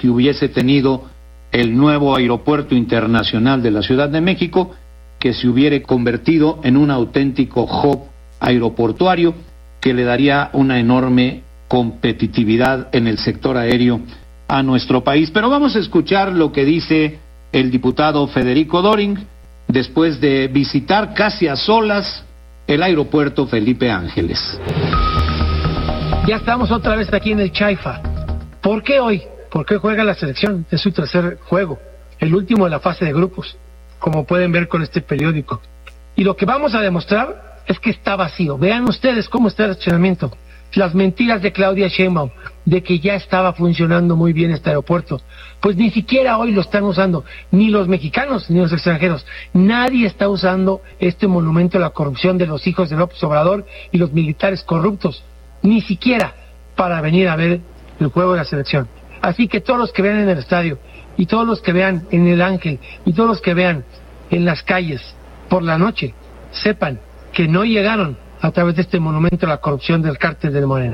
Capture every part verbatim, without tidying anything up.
que hubiese tenido el nuevo aeropuerto internacional de la Ciudad de México, que se hubiera convertido en un auténtico hub aeroportuario que le daría una enorme competitividad en el sector aéreo a nuestro país. Pero vamos a escuchar lo que dice el diputado Federico Doring después de visitar casi a solas el aeropuerto Felipe Ángeles. Ya estamos otra vez aquí en el Chaifa. ¿Por qué hoy? Porque juega la selección, es su tercer juego, el último de la fase de grupos, como pueden ver con este periódico. Y lo que vamos a demostrar es que está vacío. Vean ustedes cómo está el estacionamiento. Las mentiras de Claudia Sheinbaum de que ya estaba funcionando muy bien este aeropuerto, pues ni siquiera hoy lo están usando, ni los mexicanos ni los extranjeros. Nadie está usando este monumento a la corrupción de los hijos de López Obrador y los militares corruptos, ni siquiera para venir a ver el juego de la selección. Así que todos los que vean en el estadio, y todos los que vean en el Ángel, y todos los que vean en las calles por la noche, sepan que no llegaron a través de este monumento a la corrupción del cártel de Morena.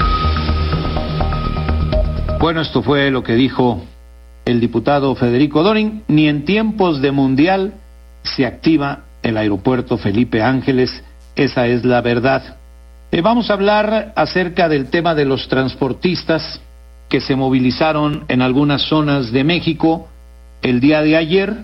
Bueno, esto fue lo que dijo el diputado Federico Doring. Ni en tiempos de mundial se activa el aeropuerto Felipe Ángeles, esa es la verdad. Eh, vamos a hablar acerca del tema de los transportistas que se movilizaron en algunas zonas de México el día de ayer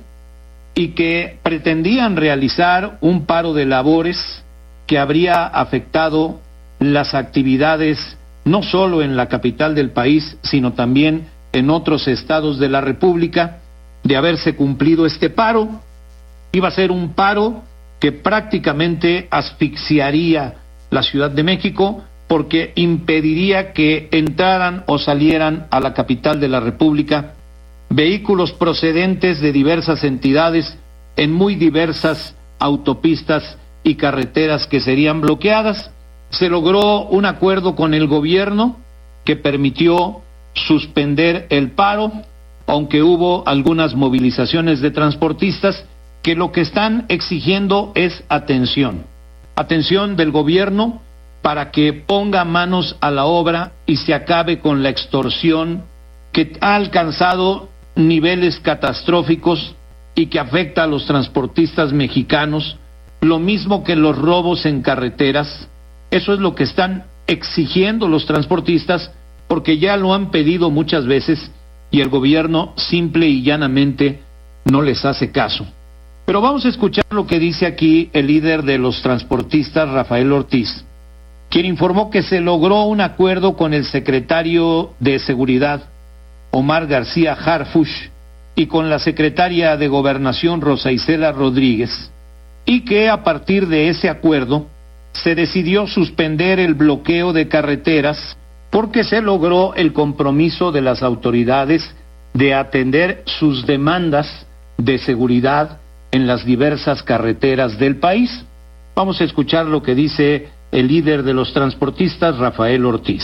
y que pretendían realizar un paro de labores que habría afectado las actividades no solo en la capital del país, sino también en otros estados de la República. De haberse cumplido este paro, iba a ser un paro que prácticamente asfixiaría la Ciudad de México, porque impediría que entraran o salieran a la capital de la República vehículos procedentes de diversas entidades en muy diversas autopistas y carreteras que serían bloqueadas. Se logró un acuerdo con el gobierno que permitió suspender el paro, aunque hubo algunas movilizaciones de transportistas que lo que están exigiendo es atención, atención del gobierno para que ponga manos a la obra y se acabe con la extorsión que ha alcanzado niveles catastróficos y que afecta a los transportistas mexicanos, lo mismo que los robos en carreteras. Eso es lo que están exigiendo los transportistas, porque ya lo han pedido muchas veces y el gobierno simple y llanamente no les hace caso. Pero vamos a escuchar lo que dice aquí el líder de los transportistas, Rafael Ortiz, quien informó que se logró un acuerdo con el secretario de Seguridad, Omar García Harfuch, y con la secretaria de Gobernación, Rosa Isela Rodríguez, y que a partir de ese acuerdo se decidió suspender el bloqueo de carreteras porque se logró el compromiso de las autoridades de atender sus demandas de seguridad en las diversas carreteras del país. Vamos a escuchar lo que dice el líder de los transportistas, Rafael Ortiz.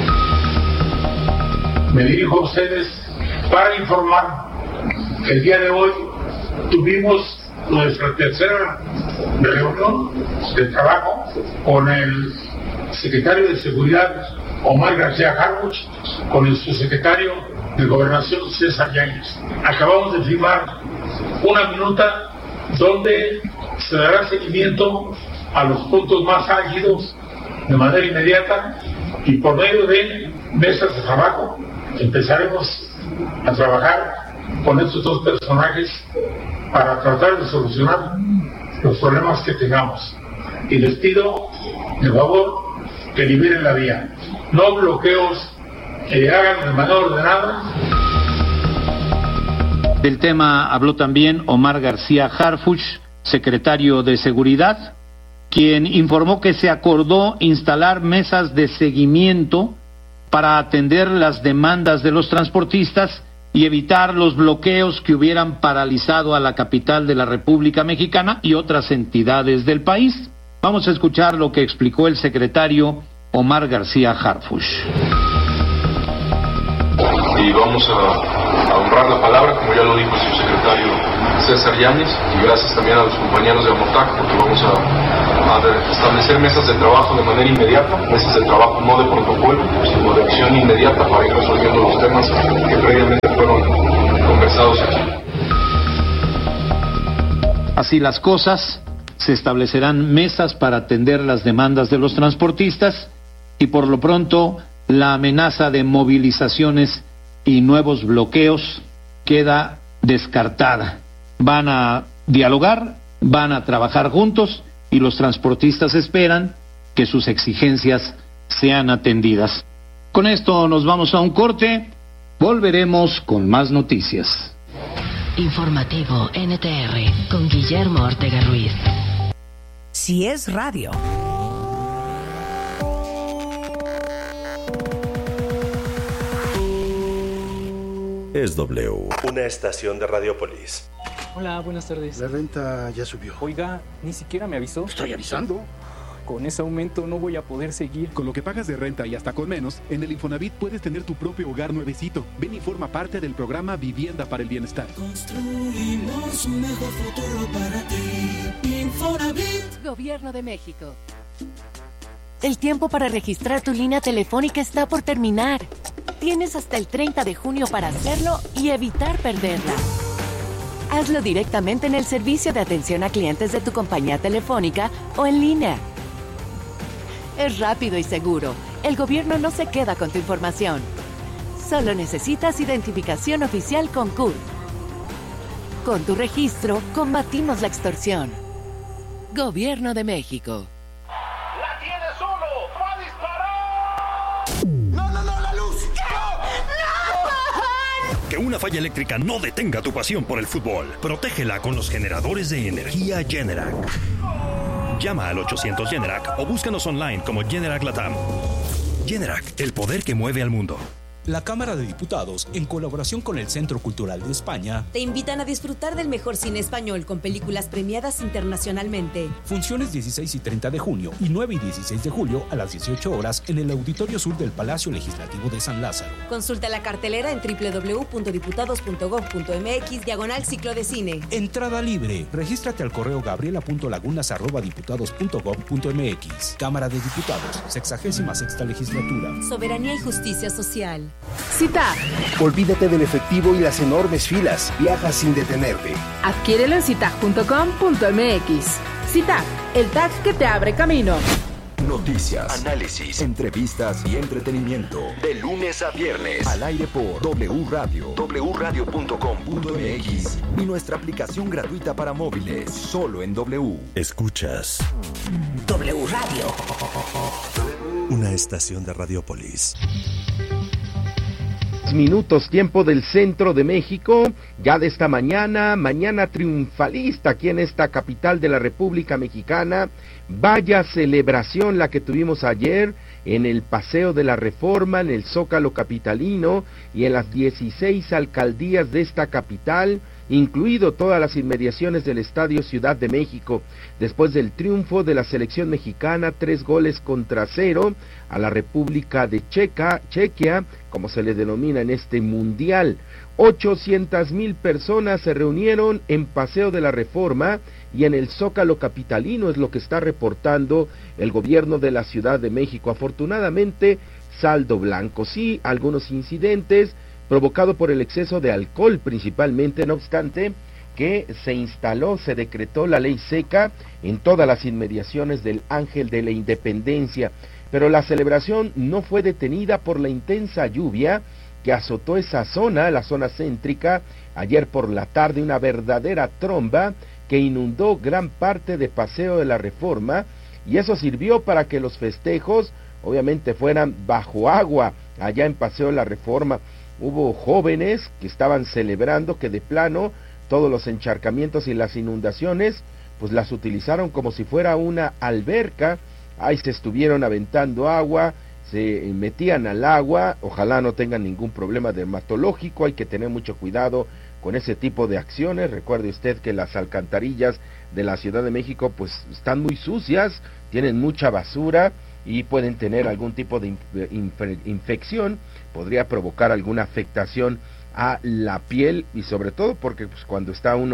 Me dirijo a ustedes para informar que el día de hoy tuvimos nuestra tercera reunión de trabajo con el secretario de Seguridad, Omar García Harfuch, con el subsecretario de Gobernación, César Yáñez. Acabamos de firmar una minuta donde se dará seguimiento a los puntos más álgidos de manera inmediata, y por medio de mesas de trabajo empezaremos a trabajar con estos dos personajes para tratar de solucionar los problemas que tengamos. Y les pido, de favor, que liberen la vía. No bloqueos, que hagan de manera ordenada. Del tema habló también Omar García Harfuch, secretario de Seguridad, quien informó que se acordó instalar mesas de seguimiento para atender las demandas de los transportistas y evitar los bloqueos que hubieran paralizado a la capital de la República Mexicana y otras entidades del país. Vamos a escuchar lo que explicó el secretario Omar García Harfuch. Y vamos a, a honrar la palabra, como ya lo dijo el subsecretario César Yáñez, y gracias también a los compañeros de AMOTAC, porque vamos a, a establecer mesas de trabajo de manera inmediata, mesas de trabajo no de protocolo, sino de acción inmediata para ir resolviendo los temas que previamente Así las cosas, se establecerán mesas para atender las demandas de los transportistas y por lo pronto la amenaza de movilizaciones y nuevos bloqueos queda descartada. Van a dialogar, van a trabajar juntos y los transportistas esperan que sus exigencias sean atendidas. Con esto nos vamos a un corte, volveremos con más noticias. Informativo N T R con Guillermo Ortega Ruiz. Si es radio. Es W, una estación de Radiopolis. Hola, buenas tardes. La renta ya subió. Oiga, ni siquiera me avisó. Estoy avisando. Con ese aumento no voy a poder seguir. Con lo que pagas de renta y hasta con menos, en el Infonavit puedes tener tu propio hogar nuevecito. Ven y forma parte del programa Vivienda para el Bienestar. Construimos un mejor futuro para ti. Infonavit. Gobierno de México. El tiempo para registrar tu línea telefónica está por terminar. Tienes hasta el treinta de junio para hacerlo y evitar perderla. Hazlo directamente en el servicio de atención a clientes de tu compañía telefónica o en línea. Es rápido y seguro. El gobierno no se queda con tu información. Solo necesitas identificación oficial con C U R. Con tu registro, combatimos la extorsión. Gobierno de México. ¡La tiene solo! ¡Va a disparar! ¡No, no, no! ¡La luz! ¡No! Que una falla eléctrica no detenga tu pasión por el fútbol. Protégela con los generadores de energía Generac. Llama al ochocientos Generac o búscanos online como Generac Latam. Generac, el poder que mueve al mundo. La Cámara de Diputados, en colaboración con el Centro Cultural de España, te invitan a disfrutar del mejor cine español con películas premiadas internacionalmente. Funciones dieciséis y treinta de junio y nueve y dieciséis de julio a las dieciocho horas en el Auditorio Sur del Palacio Legislativo de San Lázaro. Consulta la cartelera en doble u doble u doble u punto diputados punto gob punto m x diagonal ciclo de cine. Entrada libre. Regístrate al correo gabriela punto lagunas arroba diputados punto gob punto m x. Cámara de Diputados, sexagésima sexta legislatura. Soberanía y justicia social. Citac. Olvídate del efectivo y las enormes filas. Viaja sin detenerte. Adquiérelo en citac punto com punto m x. Citac, el tag que te abre camino. Noticias, análisis, entrevistas y entretenimiento. De lunes a viernes. Al aire por W Radio, doble u radio punto com punto m x y nuestra aplicación gratuita para móviles. Solo en W. Escuchas W Radio. Una estación de Radiopolis. Minutos, tiempo del centro de México, ya de esta mañana, mañana triunfalista aquí en esta capital de la República Mexicana. Vaya celebración la que tuvimos ayer en el Paseo de la Reforma, en el Zócalo capitalino y en las dieciséis alcaldías de esta capital, incluido todas las inmediaciones del Estadio Ciudad de México, después del triunfo de la selección mexicana, tres goles contra cero, a la República de Checa, Chequia, como se le denomina en este mundial. ochocientas mil personas se reunieron en Paseo de la Reforma y en el Zócalo capitalino, es lo que está reportando el gobierno de la Ciudad de México. Afortunadamente, saldo blanco. Sí, algunos incidentes provocado por el exceso de alcohol principalmente, no obstante que se instaló, se decretó la ley seca en todas las inmediaciones del Ángel de la Independencia, pero la celebración no fue detenida por la intensa lluvia que azotó esa zona, la zona céntrica, ayer por la tarde, una verdadera tromba que inundó gran parte de Paseo de la Reforma, y eso sirvió para que los festejos obviamente fueran bajo agua allá en Paseo de la Reforma. Hubo jóvenes que estaban celebrando que de plano todos los encharcamientos y las inundaciones pues las utilizaron como si fuera una alberca. Ahí se estuvieron aventando agua, se metían al agua. Ojalá no tengan ningún problema dermatológico, hay que tener mucho cuidado con ese tipo de acciones. Recuerde usted que las alcantarillas de la Ciudad de México pues están muy sucias, tienen mucha basura y pueden tener algún tipo de inf- infección, podría provocar alguna afectación a la piel, y sobre todo porque pues, cuando está uno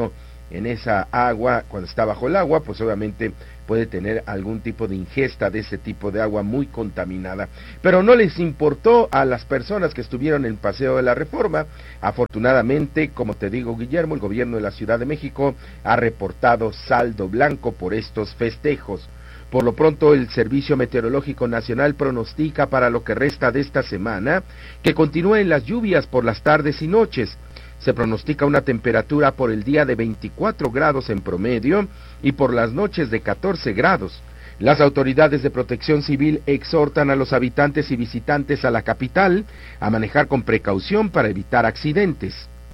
en esa agua, cuando está bajo el agua, pues obviamente puede tener algún tipo de ingesta de ese tipo de agua muy contaminada. Pero no les importó a las personas que estuvieron en Paseo de la Reforma. Afortunadamente, como te digo, Guillermo, el gobierno de la Ciudad de México ha reportado saldo blanco por estos festejos. Por lo pronto, el Servicio Meteorológico Nacional pronostica para lo que resta de esta semana que continúen las lluvias por las tardes y noches. Se pronostica una temperatura por el día de veinticuatro grados en promedio y por las noches de catorce grados. Las autoridades de protección civil exhortan a los habitantes y visitantes a la capital a manejar con precaución para evitar accidentes.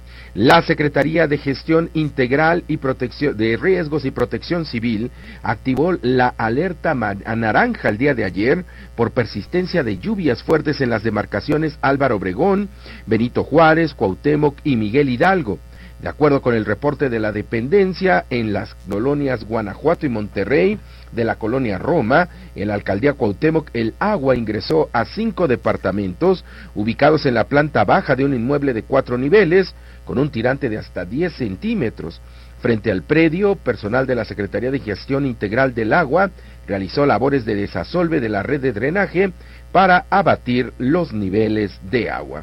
La Secretaría de Gestión Integral y Protección de Riesgos y Protección Civil activó la alerta naranja el día de ayer por persistencia de lluvias fuertes en las demarcaciones Álvaro Obregón, Benito Juárez, Cuauhtémoc y Miguel Hidalgo. De acuerdo con el reporte de la dependencia, en las colonias Guanajuato y Monterrey, de la colonia Roma, en la alcaldía Cuauhtémoc, el agua ingresó a cinco departamentos ubicados en la planta baja de un inmueble de cuatro niveles, con un tirante de hasta diez centímetros. Frente al predio, personal de la Secretaría de Gestión Integral del Agua realizó labores de desasolve de la red de drenaje para abatir los niveles de agua.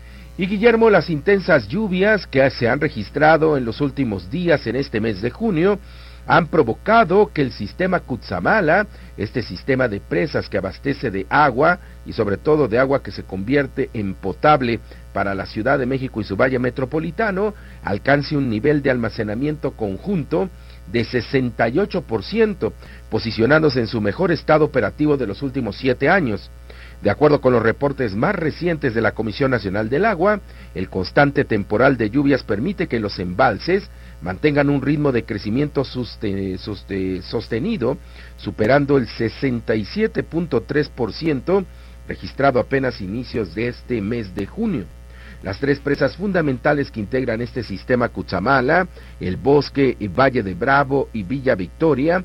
Y Guillermo, las intensas lluvias que se han registrado en los últimos días en este mes de junio han provocado que el sistema Cutzamala, este sistema de presas que abastece de agua y sobre todo de agua que se convierte en potable para la Ciudad de México y su valle metropolitano, alcance un nivel de almacenamiento conjunto de sesenta y ocho por ciento, posicionándose en su mejor estado operativo de los últimos siete años. De acuerdo con los reportes más recientes de la Comisión Nacional del Agua, el constante temporal de lluvias permite que los embalses mantengan un ritmo de crecimiento suste, suste, sostenido, superando el sesenta y siete punto tres por ciento registrado apenas inicios de este mes de junio. Las tres presas fundamentales que integran este sistema Cutzamala, el Bosque, el Valle de Bravo y Villa Victoria,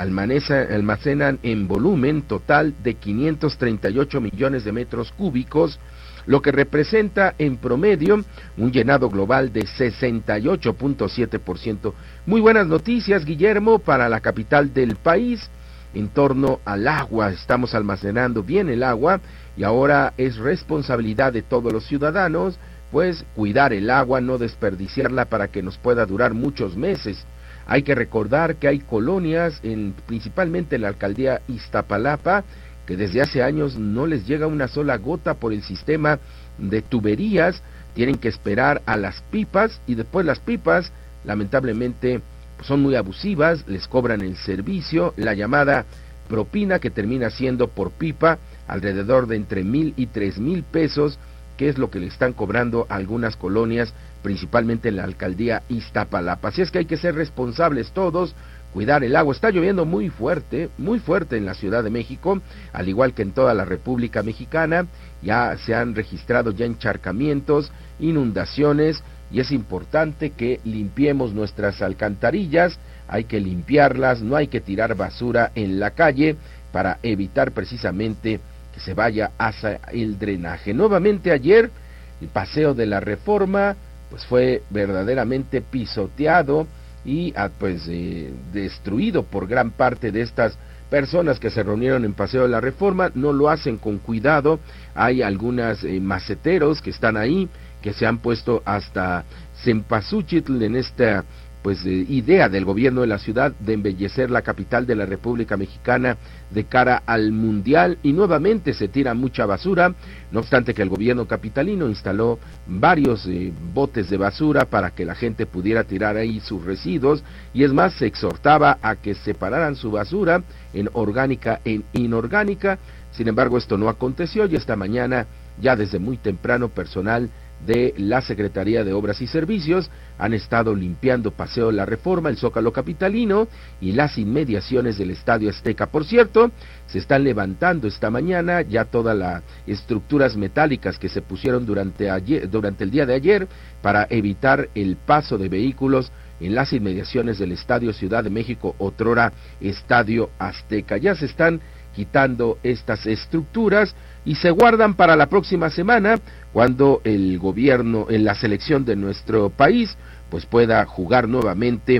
almacenan en volumen total de quinientos treinta y ocho millones de metros cúbicos, lo que representa en promedio un llenado global de sesenta y ocho punto siete por ciento. Muy buenas noticias, Guillermo, para la capital del país. En torno al agua, estamos almacenando bien el agua y ahora es responsabilidad de todos los ciudadanos, pues cuidar el agua, no desperdiciarla para que nos pueda durar muchos meses. Hay que recordar que hay colonias, en, principalmente en la alcaldía Iztapalapa, que desde hace años no les llega una sola gota por el sistema de tuberías, tienen que esperar a las pipas y después las pipas, lamentablemente, pues son muy abusivas, les cobran el servicio, la llamada propina que termina siendo por pipa alrededor de entre mil y tres mil pesos, que es lo que le están cobrando a algunas colonias, principalmente en la alcaldía Iztapalapa. Así es que hay que ser responsables todos, cuidar el agua. Está lloviendo muy fuerte, muy fuerte en la Ciudad de México, al igual que en toda la República Mexicana. Ya se han registrado ya encharcamientos, inundaciones, y es importante que limpiemos nuestras alcantarillas, hay que limpiarlas, no hay que tirar basura en la calle para evitar precisamente que se vaya hacia el drenaje. Nuevamente ayer, el Paseo de la Reforma pues fue verdaderamente pisoteado y pues eh, destruido por gran parte de estas personas que se reunieron en Paseo de la Reforma. No lo hacen con cuidado, hay algunas eh, maceteros que están ahí, que se han puesto hasta cempasúchitl en esta pues eh, idea del gobierno de la ciudad de embellecer la capital de la República Mexicana de cara al Mundial, y nuevamente se tira mucha basura, no obstante que el gobierno capitalino instaló varios eh, botes de basura para que la gente pudiera tirar ahí sus residuos, y es más, se exhortaba a que separaran su basura en orgánica e inorgánica. Sin embargo, esto no aconteció, y esta mañana, ya desde muy temprano, personal de la Secretaría de Obras y Servicios han estado limpiando Paseo de la Reforma, el Zócalo capitalino y las inmediaciones del Estadio Azteca. Por cierto, se están levantando esta mañana ya todas las estructuras metálicas que se pusieron durante ayer, durante el día de ayer, para evitar el paso de vehículos en las inmediaciones del Estadio Ciudad de México, otrora Estadio Azteca. Ya se están quitando estas estructuras y se guardan para la próxima semana, cuando el gobierno, en la selección de nuestro país, pues pueda jugar nuevamente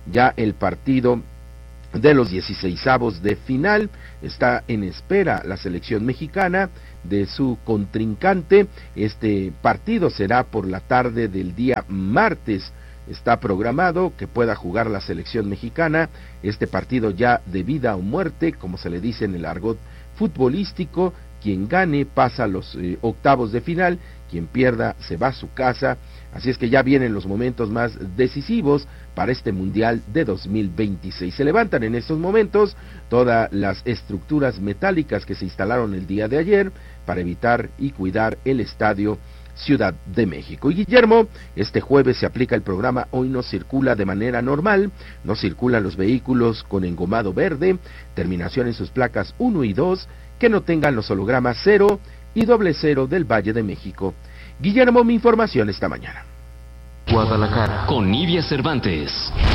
ya el partido de los dieciseisavos de final. Está en espera la selección mexicana de su contrincante. Este partido será por la tarde del día martes. Está programado que pueda jugar la selección mexicana este partido ya de vida o muerte, como se le dice en el argot futbolístico. Quien gane pasa a los eh, octavos de final, quien pierda se va a su casa. Así es que ya vienen los momentos más decisivos para este Mundial de dos mil veintiséis. Se levantan en estos momentos todas las estructuras metálicas que se instalaron el día de ayer para evitar y cuidar el estadio Ciudad de México. Y Guillermo, este jueves se aplica el programa Hoy no circula de manera normal, no circulan los vehículos con engomado verde, terminación en sus placas uno y dos, que no tengan los hologramas cero y doble cero del Valle de México. Guillermo, mi información esta mañana. Guadalajara, con Nidia Cervantes.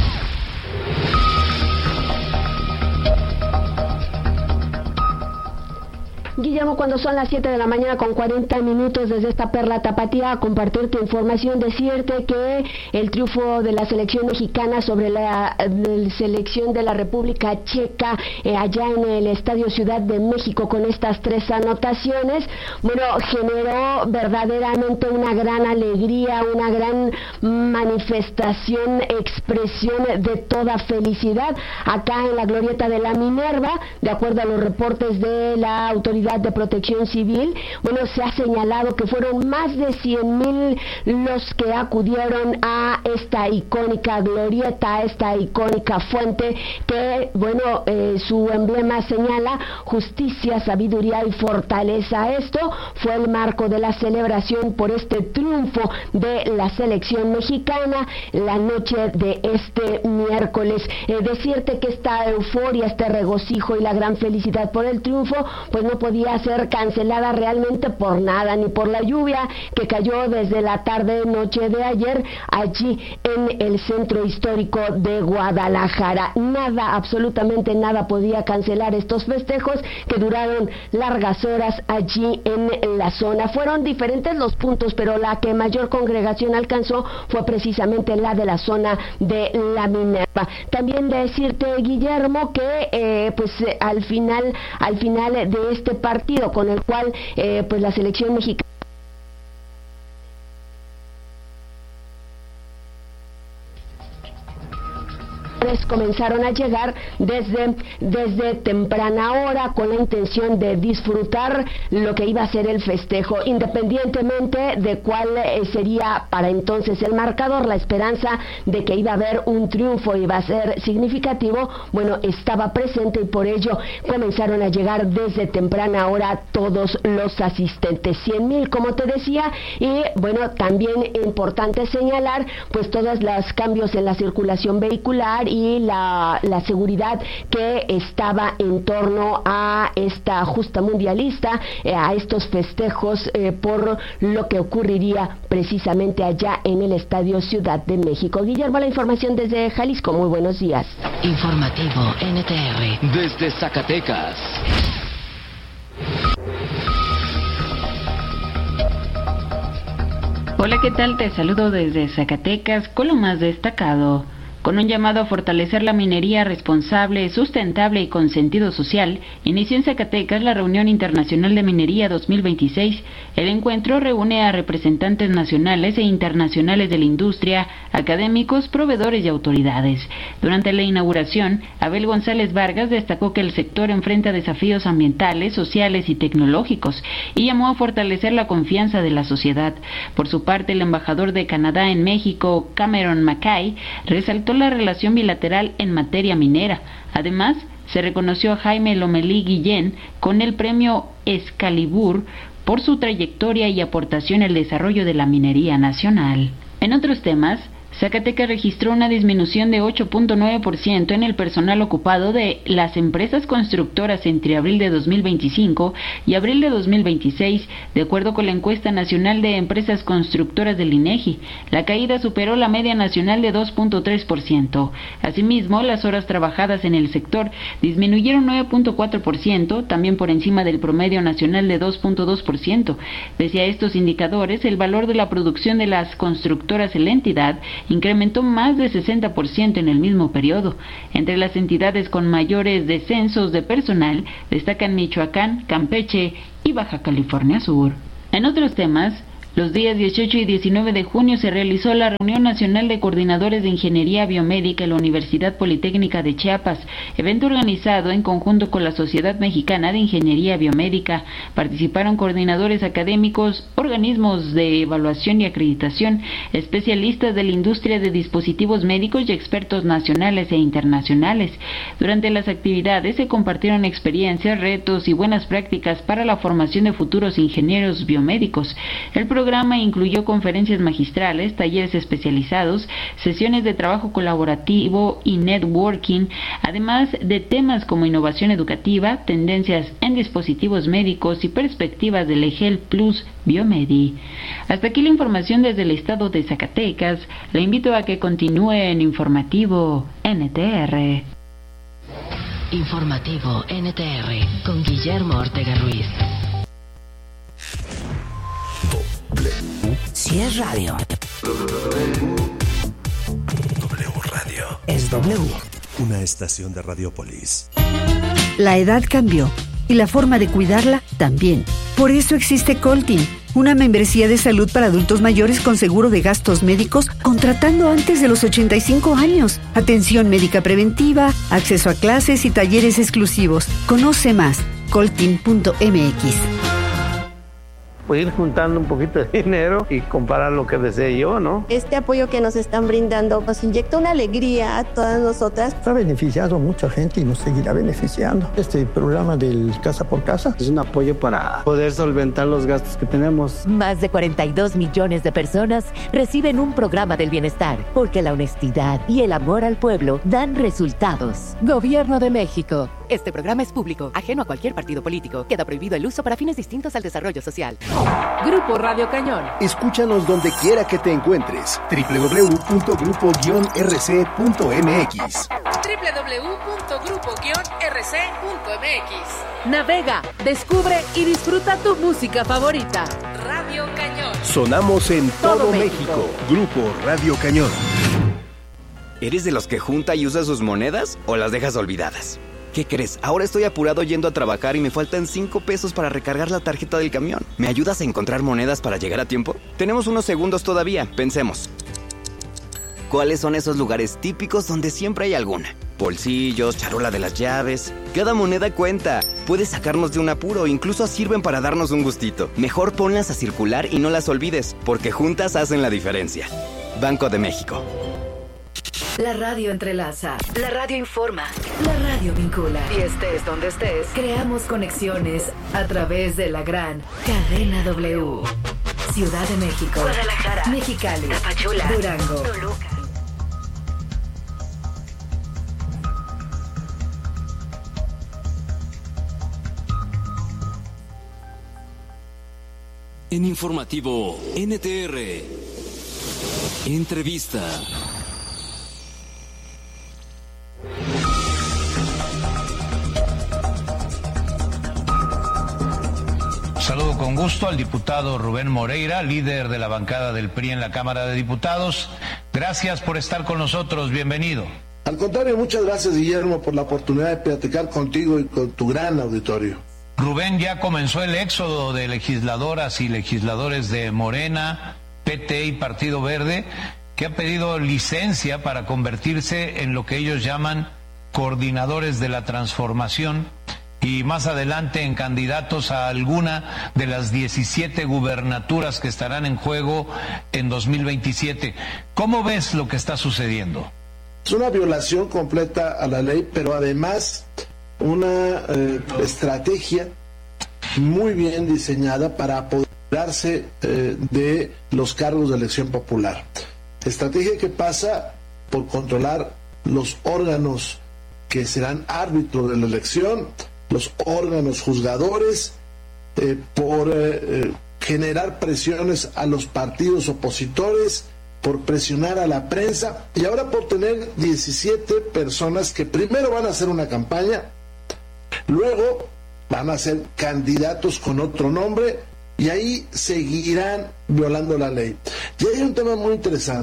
Guillermo, cuando son las siete de la mañana con cuarenta minutos desde esta perla tapatía, a compartir tu información, decirte que el triunfo de la selección mexicana sobre la, la selección de la República Checa eh, allá en el Estadio Ciudad de México con estas tres anotaciones, bueno, generó verdaderamente una gran alegría, una gran manifestación, expresión de toda felicidad acá en la glorieta de la Minerva. De acuerdo a los reportes de la autoridad de Protección Civil, bueno, se ha señalado que fueron más de cien mil los que acudieron a esta icónica glorieta, a esta icónica fuente que, bueno, eh, su emblema señala justicia, sabiduría y fortaleza. Esto fue el marco de la celebración por este triunfo de la selección mexicana la noche de este miércoles. Eh, decirte que esta euforia, este regocijo y la gran felicidad por el triunfo, pues no podía ser cancelada realmente por nada, ni por la lluvia que cayó desde la tarde noche de ayer allí en el centro histórico de Guadalajara. Nada, absolutamente nada podía cancelar estos festejos que duraron largas horas allí en la zona. Fueron diferentes los puntos, pero la que mayor congregación alcanzó fue precisamente la de la zona de la Minerva. También decirte, Guillermo, que eh, pues eh, al final al final de este partido con el cual eh, pues la selección mexicana comenzaron a llegar desde, desde temprana hora con la intención de disfrutar lo que iba a ser el festejo, independientemente de cuál eh, sería para entonces el marcador. La esperanza de que iba a haber un triunfo iba a ser significativo, bueno, estaba presente, y por ello comenzaron a llegar desde temprana hora todos los asistentes, cien mil como te decía. Y bueno, también importante señalar pues todos los cambios en la circulación vehicular y La, la seguridad que estaba en torno a esta justa mundialista, eh, a estos festejos eh, por lo que ocurriría precisamente allá en el Estadio Ciudad de México. Guillermo, la información desde Jalisco. Muy buenos días. Informativo N T R. Desde Zacatecas. Hola, ¿qué tal? Te saludo desde Zacatecas con lo más destacado. Con un llamado a fortalecer la minería responsable, sustentable y con sentido social, inició en Zacatecas la Reunión Internacional de Minería dos mil veintiséis. El encuentro reúne a representantes nacionales e internacionales de la industria, académicos, proveedores y autoridades. Durante la inauguración, Abel González Vargas destacó que el sector enfrenta desafíos ambientales, sociales y tecnológicos y llamó a fortalecer la confianza de la sociedad. Por su parte, el embajador de Canadá en México, Cameron Mackay, resaltó la relación bilateral en materia minera. Además, se reconoció a Jaime Lomelí Guillén con el premio Excalibur por su trayectoria y aportación al desarrollo de la minería nacional. En otros temas, Zacatecas registró una disminución de ocho punto nueve por ciento en el personal ocupado de las empresas constructoras entre abril de dos mil veinticinco y abril de dos mil veintiséis, de acuerdo con la encuesta nacional de empresas constructoras del INEGI. La caída superó la media nacional de dos punto tres por ciento. Asimismo, las horas trabajadas en el sector disminuyeron nueve punto cuatro por ciento, también por encima del promedio nacional de dos punto dos por ciento. Pese a estos indicadores, el valor de la producción de las constructoras en la entidad incrementó más de sesenta por ciento en el mismo periodo. Entre las entidades con mayores descensos de personal destacan Michoacán, Campeche y Baja California Sur. En otros temas, los días dieciocho y diecinueve de junio se realizó la Reunión Nacional de Coordinadores de Ingeniería Biomédica en la Universidad Politécnica de Chiapas, evento organizado en conjunto con la Sociedad Mexicana de Ingeniería Biomédica. Participaron coordinadores académicos, organismos de evaluación y acreditación, especialistas de la industria de dispositivos médicos y expertos nacionales e internacionales. Durante las actividades se compartieron experiencias, retos y buenas prácticas para la formación de futuros ingenieros biomédicos. El El programa incluyó conferencias magistrales, talleres especializados, sesiones de trabajo colaborativo y networking, además de temas como innovación educativa, tendencias en dispositivos médicos y perspectivas del EGEL Plus Biomedi. Hasta aquí la información desde el estado de Zacatecas. Le invito a que continúe en Informativo N T R. Informativo N T R con Guillermo Ortega Ruiz. Si es radio. W Radio. Es W. Una estación de Radiopolis. La edad cambió y la forma de cuidarla también. Por eso existe Coltin, una membresía de salud para adultos mayores con seguro de gastos médicos contratando antes de los ochenta y cinco años. Atención médica preventiva, acceso a clases y talleres exclusivos. Conoce más, coltin punto m x. Pues ir juntando un poquito de dinero y comprar lo que desee yo, ¿no? Este apoyo que nos están brindando nos inyecta una alegría a todas nosotras. Ha beneficiado a mucha gente y nos seguirá beneficiando. Este programa del Casa por Casa es un apoyo para poder solventar los gastos que tenemos. Más de cuarenta y dos millones de personas reciben un programa del bienestar, porque la honestidad y el amor al pueblo dan resultados. Gobierno de México. Este programa es público, ajeno a cualquier partido político. Queda prohibido el uso para fines distintos al desarrollo social. Grupo Radio Cañón. Escúchanos donde quiera que te encuentres. doble u doble u doble u punto grupo guion r c punto m x. doble u doble u doble u punto grupo guion r c punto m x. Navega, descubre y disfruta tu música favorita. Radio Cañón. Sonamos en todo, todo México. México. Grupo Radio Cañón. ¿Eres de los que junta y usa sus monedas o las dejas olvidadas? ¿Qué crees? Ahora estoy apurado yendo a trabajar y me faltan cinco pesos para recargar la tarjeta del camión. ¿Me ayudas a encontrar monedas para llegar a tiempo? Tenemos unos segundos todavía, pensemos. ¿Cuáles son esos lugares típicos donde siempre hay alguna? Bolsillos, charola de las llaves. Cada moneda cuenta. Puede sacarnos de un apuro, incluso sirven para darnos un gustito. Mejor ponlas a circular y no las olvides, porque juntas hacen la diferencia. Banco de México. La radio entrelaza, la radio informa, la radio vincula. Y estés donde estés, creamos conexiones a través de la gran Cadena W. Ciudad de México, Guadalajara, Mexicali, Tapachula, Durango, Toluca. En Informativo N T R, entrevista. Saludo con gusto al diputado Rubén Moreira, líder de la bancada del P R I en la Cámara de Diputados. Gracias por estar con nosotros, bienvenido. Al contrario, muchas gracias, Guillermo, por la oportunidad de platicar contigo y con tu gran auditorio. Rubén, ya comenzó el éxodo de legisladoras y legisladores de Morena, P T y Partido Verde, que han pedido licencia para convertirse en lo que ellos llaman coordinadores de la transformación y más adelante en candidatos a alguna de las diecisiete gubernaturas que estarán en juego en dos mil veintisiete. ¿Cómo ves lo que está sucediendo? Es una violación completa a la ley, pero además una eh, estrategia muy bien diseñada para apoderarse eh, de los cargos de elección popular. Estrategia que pasa por controlar los órganos que serán árbitros de la elección, los órganos juzgadores, eh, por eh, eh, generar presiones a los partidos opositores, por presionar a la prensa y ahora por tener diecisiete personas que primero van a hacer una campaña, luego van a ser candidatos con otro nombre y ahí seguirán violando la ley. Y hay un tema muy interesante.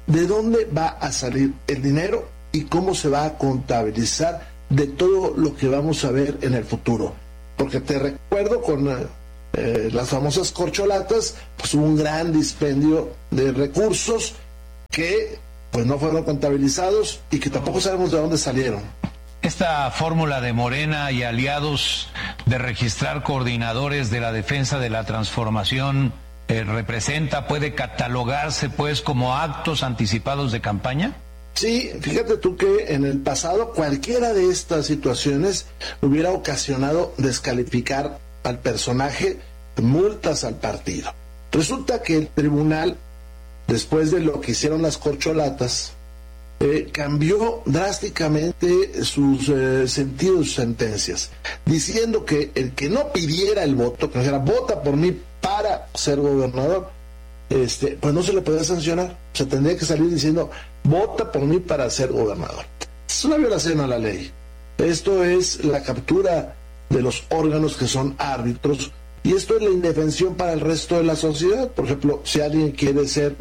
de dónde va a salir el dinero y cómo se va a contabilizar de todo lo que vamos a ver en el futuro. Porque te recuerdo con eh, las famosas corcholatas, pues hubo un gran dispendio de recursos que pues no fueron contabilizados y que tampoco sabemos de dónde salieron. Esta fórmula de Morena y aliados de registrar coordinadores de la defensa de la transformación eh, representa, puede catalogarse pues como actos anticipados de campaña. Sí, fíjate tú que en el pasado cualquiera de estas situaciones hubiera ocasionado descalificar al personaje, multas al partido. Resulta que el tribunal, después de lo que hicieron las corcholatas, eh, cambió drásticamente sus eh, sentidos, sus sentencias, diciendo que el que no pidiera el voto, que dijera vota por mí para ser gobernador, este, pues no se le podía sancionar. Se tendría que salir diciendo vota por mí para ser gobernador. Es una violación a la ley. Esto es la captura de los órganos que son árbitros, y esto es la indefensión para el resto de la sociedad. Por ejemplo, si alguien quiere ser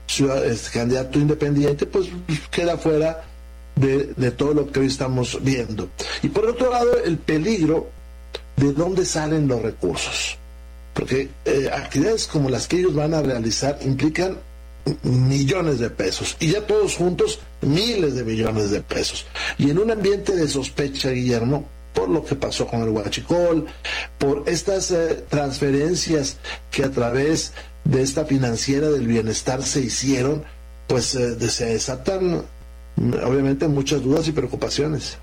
este, candidato independiente, pues queda fuera de, de todo lo que hoy estamos viendo. Y por otro lado, el peligro de dónde salen los recursos. Porque eh, actividades como las que ellos van a realizar implican millones de pesos, y ya todos juntos miles de millones de pesos. Y en un ambiente de sospecha, Guillermo, por lo que pasó con el huachicol, por estas eh, transferencias que a través de esta financiera del bienestar se hicieron, pues eh, se desatan obviamente muchas dudas y preocupaciones.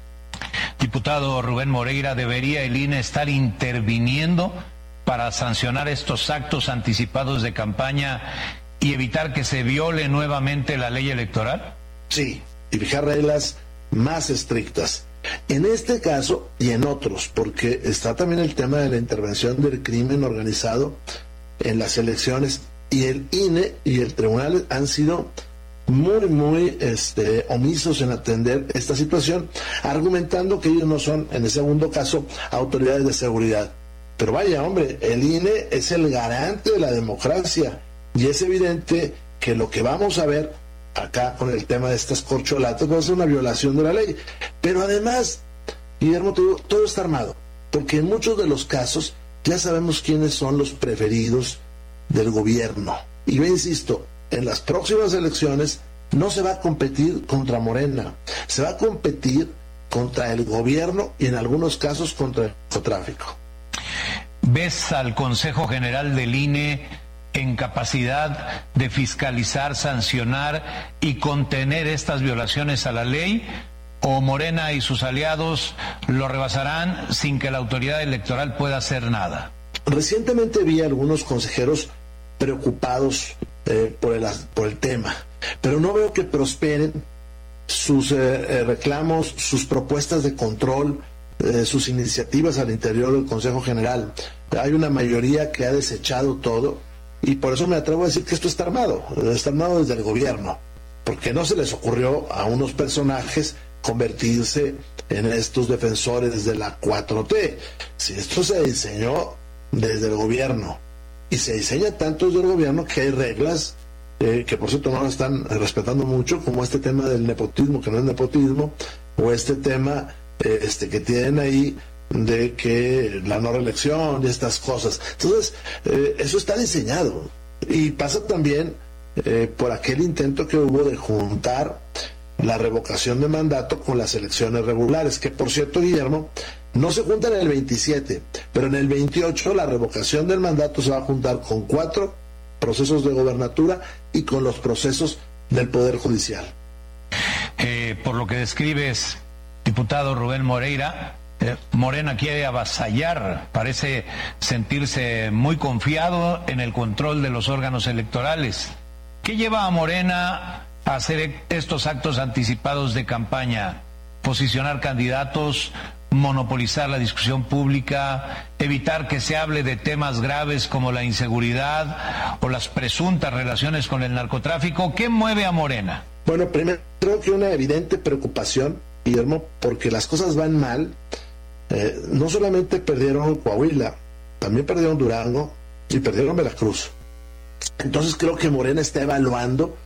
Diputado Rubén Moreira, ¿debería el I N E estar interviniendo para sancionar estos actos anticipados de campaña y evitar que se viole nuevamente la ley electoral? Sí, y fijar reglas más estrictas. En este caso y en otros, porque está también el tema de la intervención del crimen organizado en las elecciones, y el I N E y el tribunal han sido muy, muy este, omisos en atender esta situación, argumentando que ellos no son, en el segundo caso, autoridades de seguridad. Pero vaya, hombre, el I N E es el garante de la democracia, y es evidente que lo que vamos a ver acá con el tema de estas corcholatas va a ser una violación de la ley. Pero además, Guillermo, te digo, todo está armado, porque en muchos de los casos ya sabemos quiénes son los preferidos del gobierno. Y yo insisto, en las próximas elecciones no se va a competir contra Morena, se va a competir contra el gobierno y en algunos casos contra el narcotráfico. ¿Ves al Consejo General del I N E en capacidad de fiscalizar, sancionar y contener estas violaciones a la ley, o Morena y sus aliados lo rebasarán sin que la autoridad electoral pueda hacer nada? Recientemente vi a algunos consejeros preocupados eh, por, el, por el tema, pero no veo que prosperen sus eh, reclamos, sus propuestas de control, eh, sus iniciativas al interior del Consejo General. Hay una mayoría que ha desechado todo, y por eso me atrevo a decir que esto está armado, está armado desde el gobierno, porque no se les ocurrió a unos personajes convertirse en estos defensores de la cuatro T. Si esto se diseñó desde el gobierno, y se diseña tanto desde el gobierno que hay reglas eh, que por cierto no lo están respetando mucho, como este tema del nepotismo, que no es nepotismo, o este tema eh, este que tienen ahí de que la no reelección y estas cosas. Entonces, eh, eso está diseñado. Y pasa también eh, por aquel intento que hubo de juntar la revocación de mandato con las elecciones regulares, que por cierto, Guillermo, no se juntan en el veintisiete, pero en el veintiocho la revocación del mandato se va a juntar con cuatro procesos de gobernatura y con los procesos del Poder Judicial. Eh, por lo que describes, diputado Rubén Moreira, Eh, Morena quiere avasallar, parece sentirse muy confiado en el control de los órganos electorales. ¿Qué lleva a Morena a hacer estos actos anticipados de campaña? Posicionar candidatos, monopolizar la discusión pública, evitar que se hable de temas graves como la inseguridad o las presuntas relaciones con el narcotráfico. ¿Qué mueve a Morena? Bueno, primero creo que una evidente preocupación, Guillermo, porque las cosas van mal. Eh, no solamente perdieron Coahuila, también perdieron Durango y perdieron Veracruz. Entonces creo que Morena está evaluando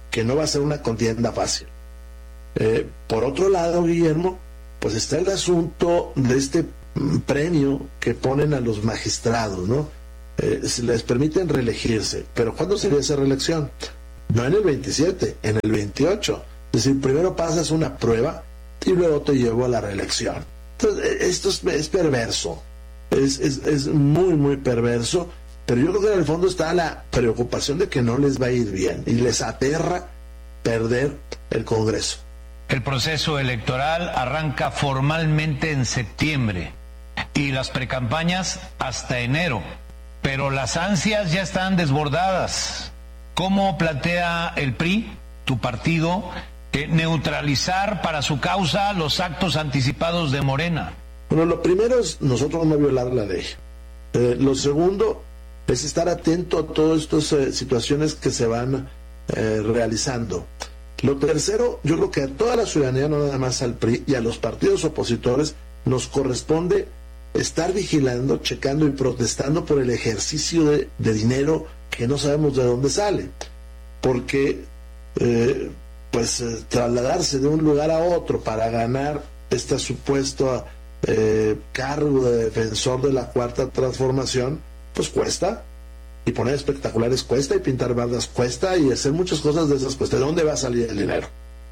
que no va a ser una contienda fácil. Eh, por otro lado, Guillermo, pues está el asunto de este premio que ponen a los magistrados, ¿no? Eh, se les permiten reelegirse, pero ¿cuándo sería esa reelección? No en el veintisiete, en el veintiocho. Es decir, primero pasas una prueba y luego te llevo a la reelección. Entonces, esto es, es perverso, es, es, es muy, muy perverso, pero yo creo que en el fondo está la preocupación de que no les va a ir bien y les aterra perder el Congreso. El proceso electoral arranca formalmente en septiembre y las precampañas hasta enero, pero las ansias ya están desbordadas. ¿Cómo plantea el P R I, tu partido, eh, neutralizar para su causa los actos anticipados de Morena? Bueno, lo primero es nosotros no violar la ley. Eh, lo segundo es estar atento a todas estas eh, situaciones que se van eh, realizando. Lo tercero, yo creo que a toda la ciudadanía, no nada más al P R I y a los partidos opositores, nos corresponde estar vigilando, checando y protestando por el ejercicio de, de dinero que no sabemos de dónde sale. Porque, eh, pues, eh, trasladarse de un lugar a otro para ganar este supuesto eh, cargo de defensor de la Cuarta Transformación, pues cuesta. Y poner espectaculares cuesta, y pintar bardas cuesta, y hacer muchas cosas de esas cuesta. ¿De dónde va a salir el dinero?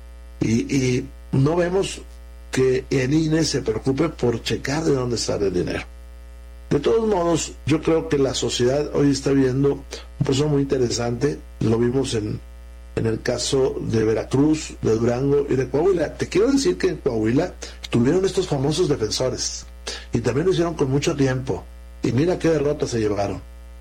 Y, y no vemos que el I N E se preocupe por checar de dónde sale el dinero. De todos modos, yo creo que la sociedad hoy está viendo un proceso muy interesante. Lo vimos en, en el caso de Veracruz, de Durango y de Coahuila. Te quiero decir que en Coahuila tuvieron estos famosos defensores, y también lo hicieron con mucho tiempo, y mira qué derrota se llevaron.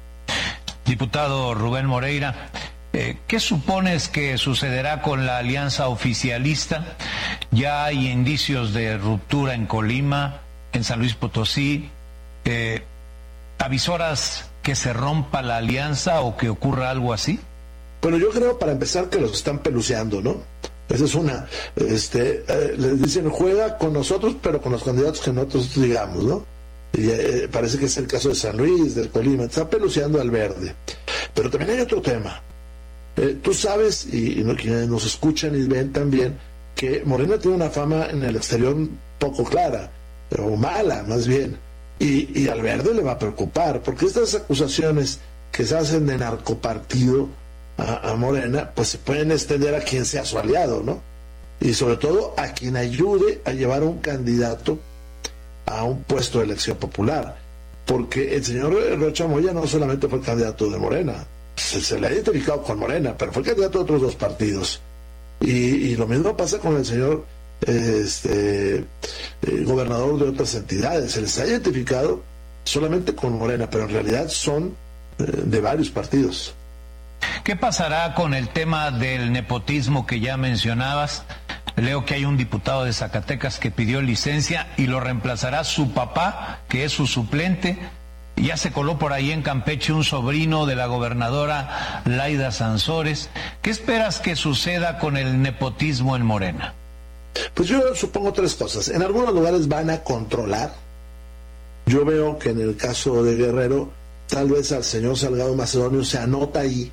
Diputado Rubén Moreira, eh, ¿qué supones que sucederá con la alianza oficialista? Ya hay indicios de ruptura en Colima, en San Luis Potosí. Eh, ¿Avisoras que se rompa la alianza o que ocurra algo así? Bueno, yo creo, para empezar, que los están peluceando, ¿no? Esa es una. Este, eh, les dicen, juega con nosotros, pero con los candidatos que nosotros digamos, ¿no? Y eh, parece que es el caso de San Luis, del Colima, está peluceando al verde. Pero también hay otro tema. Eh, tú sabes, y, y quienes nos escuchan y ven también, que Morena tiene una fama en el exterior poco clara, o mala más bien, y, y al verde le va a preocupar, porque estas acusaciones que se hacen de narcopartido a, a Morena, pues se pueden extender a quien sea su aliado, ¿no? Y sobre todo a quien ayude a llevar a un candidato a un puesto de elección popular, porque el señor Rocha Moya no solamente fue candidato de Morena, se, se le ha identificado con Morena, pero fue candidato de otros dos partidos, y, y lo mismo pasa con el señor este, eh, gobernador de otras entidades, se les ha identificado solamente con Morena, pero en realidad son eh, de varios partidos. ¿Qué pasará con el tema del nepotismo que ya mencionabas? Leo que hay un diputado de Zacatecas que pidió licencia y lo reemplazará su papá, que es su suplente. Ya se coló por ahí en Campeche un sobrino de la gobernadora Laida Sansores. ¿Qué esperas que suceda con el nepotismo en Morena? Pues yo supongo tres cosas. En algunos lugares van a controlar. Yo veo que en el caso de Guerrero, tal vez al señor Salgado Macedonio se anota ahí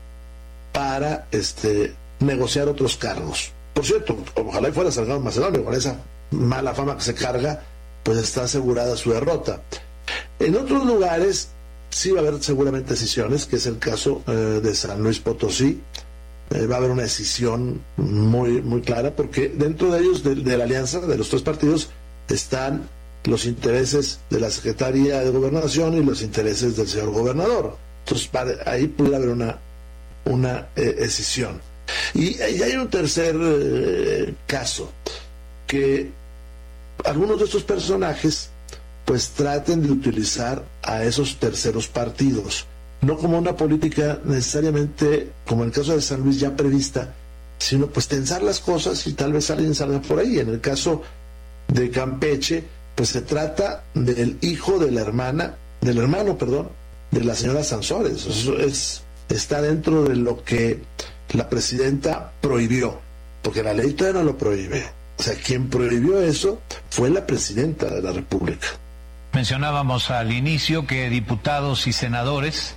para este, negociar otros cargos. Por cierto, ojalá y fuera Salgado Macedonio, con esa mala fama que se carga, pues está asegurada su derrota. En otros lugares sí va a haber seguramente decisiones, que es el caso eh, de San Luis Potosí. Eh, va a haber una decisión muy, muy clara, porque dentro de ellos, de, de la alianza, de los tres partidos, están los intereses de la Secretaría de Gobernación y los intereses del señor gobernador. Entonces, para, ahí puede haber una, una eh, decisión. Y, y hay un tercer eh, caso, que algunos de estos personajes pues traten de utilizar a esos terceros partidos, no como una política necesariamente, como en el caso de San Luis, ya prevista, sino pues tensar las cosas y tal vez alguien salga por ahí. En el caso de Campeche, pues se trata del hijo de la hermana, del hermano, perdón, de la señora Sansores. Eso es, está dentro de lo que la presidenta prohibió, porque la ley todavía no lo prohíbe. O sea, quien prohibió eso fue la presidenta de la República. Mencionábamos al inicio que diputados y senadores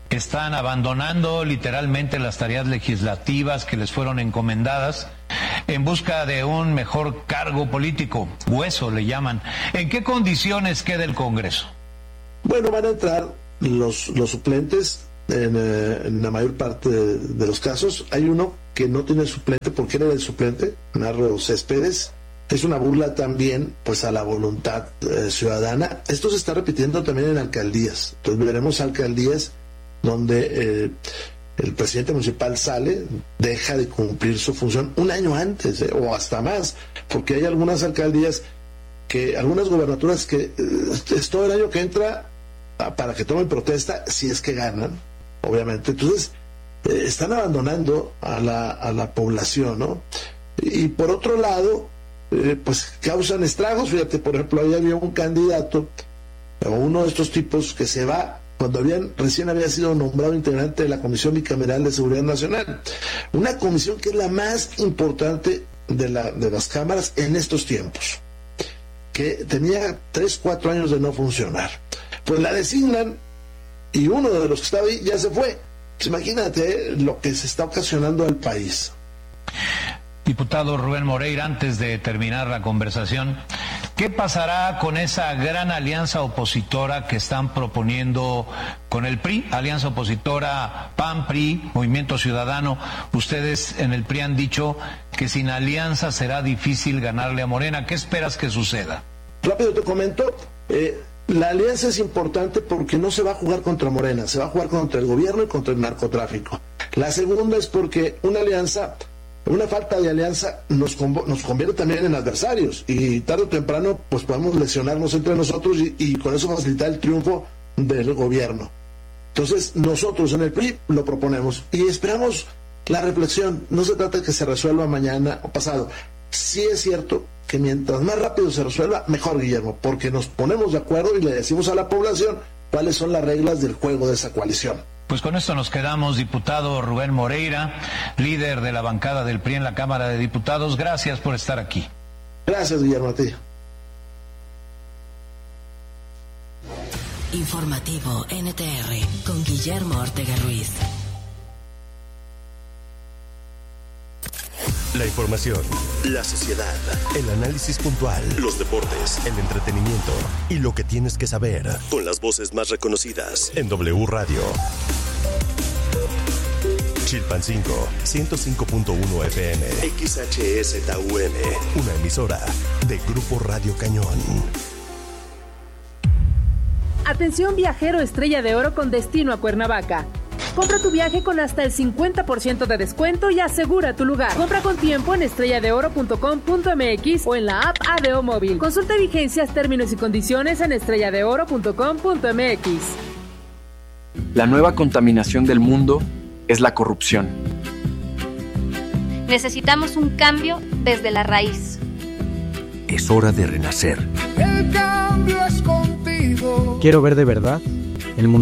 están abandonando literalmente las tareas legislativas que les fueron encomendadas en busca de un mejor cargo político, hueso le llaman. ¿En qué condiciones queda el Congreso? Bueno, van a entrar los, los suplentes en, eh, en la mayor parte de, de los casos. Hay uno que no tiene suplente porque era el suplente, Narro Céspedes. Es una burla también pues a la voluntad eh, ciudadana. Esto se está repitiendo también en alcaldías. Entonces veremos alcaldías donde eh, el presidente municipal sale, deja de cumplir su función un año antes, eh, o hasta más, porque hay algunas alcaldías, que algunas gobernaturas que eh, es todo el año que entra para que tomen protesta, si es que ganan, obviamente. Entonces, eh, están abandonando a la, a la población, ¿no? Y por otro lado, eh, pues causan estragos. Fíjate, por ejemplo, ahí había un candidato, o uno de estos tipos que se va cuando habían recién había sido nombrado integrante de la Comisión Bicameral de Seguridad Nacional, una comisión que es la más importante de, la, de las cámaras en estos tiempos, que tenía tres, cuatro años de no funcionar. Pues la designan y uno de los que estaba ahí ya se fue. Pues imagínate, ¿eh?, lo que se está ocasionando al país. Diputado Rubén Moreira, antes de terminar la conversación, ¿qué pasará con esa gran alianza opositora que están proponiendo con el P R I? Alianza opositora P A N, P R I, Movimiento Ciudadano. Ustedes en el P R I han dicho que sin alianza será difícil ganarle a Morena. ¿Qué esperas que suceda? Rápido te comento, eh, la alianza es importante porque no se va a jugar contra Morena, se va a jugar contra el gobierno y contra el narcotráfico. La segunda es porque una alianza... Una falta de alianza nos, nos convierte también en adversarios y tarde o temprano pues podemos lesionarnos entre nosotros y, y con eso facilitar el triunfo del gobierno. Entonces nosotros en el P R I lo proponemos y esperamos la reflexión. No se trata de que se resuelva mañana o pasado. Sí es cierto que mientras más rápido se resuelva, mejor, Guillermo, porque nos ponemos de acuerdo y le decimos a la población cuáles son las reglas del juego de esa coalición. Pues con esto nos quedamos, diputado Rubén Moreira, líder de la bancada del P R I en la Cámara de Diputados. Gracias por estar aquí. Gracias, Guillermo, a ti. Informativo N T R con Guillermo Ortega Ruiz. La información, la sociedad, el análisis puntual, los deportes, el entretenimiento y lo que tienes que saber con las voces más reconocidas en W Radio. Chilpancingo, ciento cinco punto uno F M, X H S T U M, una emisora de Grupo Radio Cañón. Atención viajero Estrella de Oro con destino a Cuernavaca. Compra tu viaje con hasta el cincuenta por ciento de descuento y asegura tu lugar. Compra con tiempo en estrella de oro punto com punto m x o en la app A D O Móvil. Consulta vigencias, términos y condiciones en estrella de oro punto com punto m x. La nueva contaminación del mundo es la corrupción. Necesitamos un cambio desde la raíz. Es hora de renacer. El cambio es contigo. Quiero ver de verdad el mundo